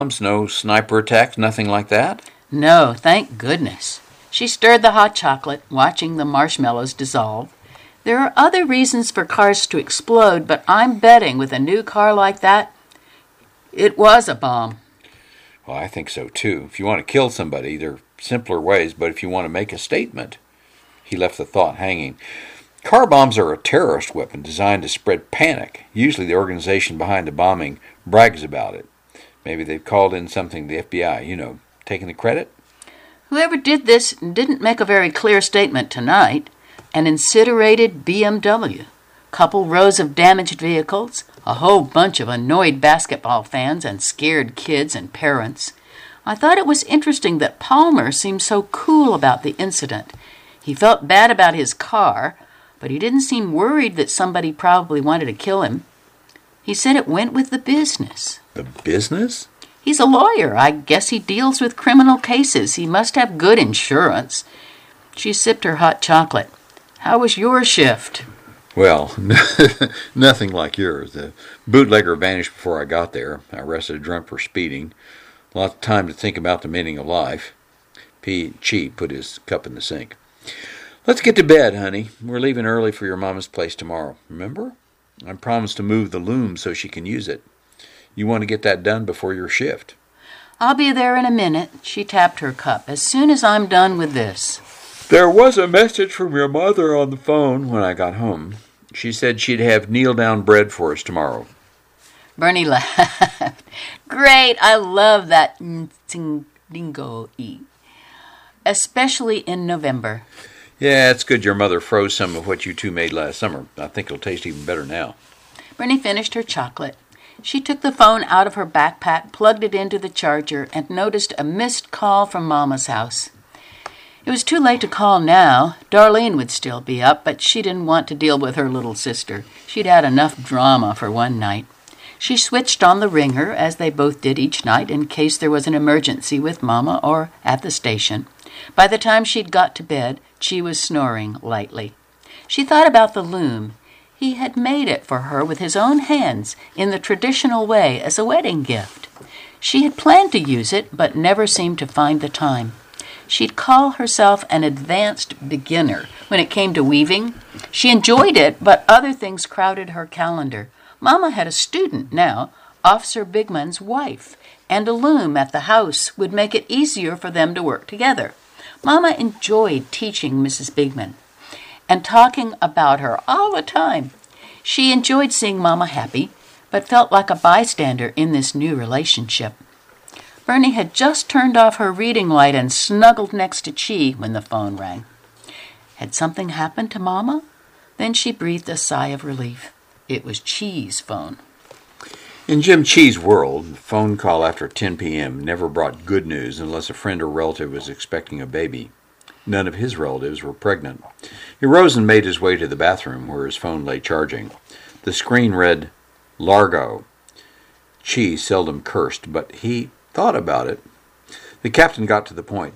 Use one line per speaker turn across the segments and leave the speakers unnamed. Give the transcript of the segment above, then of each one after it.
No sniper attacks, nothing like that?
No, thank goodness. She stirred the hot chocolate, watching the marshmallows dissolve. There are other reasons for cars to explode, but I'm betting with a new car like that, it was a bomb.
Well, I think so too. If you want to kill somebody, there are simpler ways, but if you want to make a statement, he left the thought hanging. Car bombs are a terrorist weapon designed to spread panic. Usually the organization behind the bombing brags about it. Maybe they've called in something to the FBI, taking the credit.
Whoever did this didn't make a very clear statement tonight. An incinerated BMW, couple rows of damaged vehicles, a whole bunch of annoyed basketball fans and scared kids and parents. I thought it was interesting that Palmer seemed so cool about the incident. He felt bad about his car, but he didn't seem worried that somebody probably wanted to kill him. He said it went with the business.
The business?
He's a lawyer. I guess he deals with criminal cases. He must have good insurance. She sipped her hot chocolate. How was your shift?
Well, nothing like yours. The bootlegger vanished before I got there. I arrested a drunk for speeding. Lots of time to think about the meaning of life. Chi put his cup in the sink. Let's get to bed, honey. We're leaving early for your mama's place tomorrow. Remember? I promised to move the loom so she can use it. You want to get that done before your shift.
I'll be there in a minute. She tapped her cup. As soon as I'm done with this.
There was a message from your mother on the phone when I got home. She said she'd have kneel-down bread for us tomorrow.
Bernie laughed. Great, I love that dingo-y. Especially in November.
Yeah, it's good your mother froze some of what you two made last summer. I think it'll taste even better now.
Bernie finished her chocolate. She took the phone out of her backpack, plugged it into the charger, and noticed a missed call from Mama's house. It was too late to call now. Darlene would still be up, but she didn't want to deal with her little sister. She'd had enough drama for one night. She switched on the ringer, as they both did each night, in case there was an emergency with Mama or at the station. By the time she'd got to bed, she was snoring lightly. She thought about the loom. He had made it for her with his own hands in the traditional way as a wedding gift. She had planned to use it, but never seemed to find the time. She'd call herself an advanced beginner when it came to weaving. She enjoyed it, but other things crowded her calendar. Mama had a student now, Officer Bigman's wife, and a loom at the house would make it easier for them to work together. Mama enjoyed teaching Mrs. Bigman and talking about her all the time. She enjoyed seeing Mama happy, but felt like a bystander in this new relationship. Bernie had just turned off her reading light and snuggled next to Chi when the phone rang. Had something happened to Mama? Then she breathed a sigh of relief. It was Chi's phone.
In Jim Chi's world, a phone call after 10 p.m. never brought good news unless a friend or relative was expecting a baby. None of his relatives were pregnant. He rose and made his way to the bathroom where his phone lay charging. The screen read, Largo. Chi seldom cursed, but he thought about it. The captain got to the point.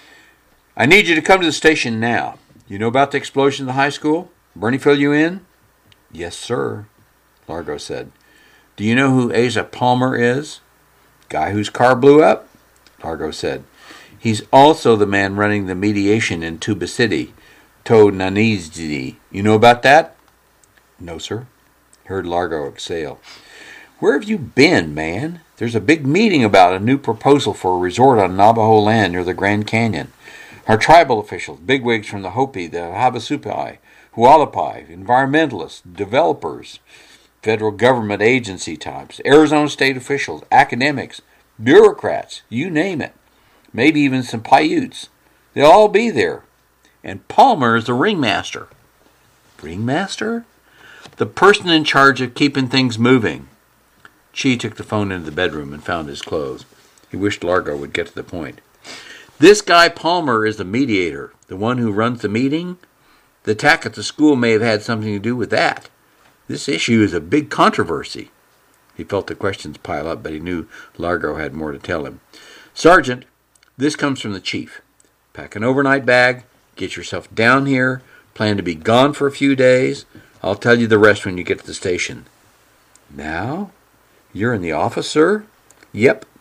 I need you to come to the station now. You know about the explosion in the high school? Bernie fill you in? Yes, sir, Largo said. Do you know who Asa Palmer is? Guy whose car blew up? Largo said. He's also the man running the mediation in Tuba City, To Nanizdi. You know about that? No, sir. Heard Largo exhale. Where have you been, man? There's a big meeting about a new proposal for a resort on Navajo land near the Grand Canyon. Our tribal officials, bigwigs from the Hopi, the Havasupai, Hualapai, environmentalists, developers, federal government agency types, Arizona state officials, academics, bureaucrats, you name it. Maybe even some Paiutes. They'll all be there. And Palmer is the ringmaster. Ringmaster? The person in charge of keeping things moving. Chi took the phone into the bedroom and found his clothes. He wished Largo would get to the point. This guy Palmer is the mediator, the one who runs the meeting. The attack at the school may have had something to do with that. This issue is a big controversy. He felt the questions pile up, but he knew Largo had more to tell him. Sergeant, this comes from the chief. Pack an overnight bag, get yourself down here, plan to be gone for a few days. I'll tell you the rest when you get to the station. Now? You're in the office, sir? Yep.